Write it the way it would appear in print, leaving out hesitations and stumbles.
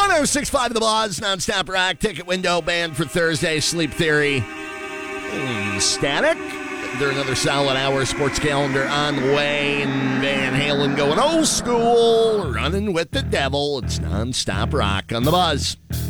1065 The Buzz, Nonstop Rock, Ticket Window, band for Thursday, Sleep Theory, Static. They're another solid hour. Sports calendar on the way, and Van Halen going old school, running with the devil. It's Nonstop Rock on The Buzz.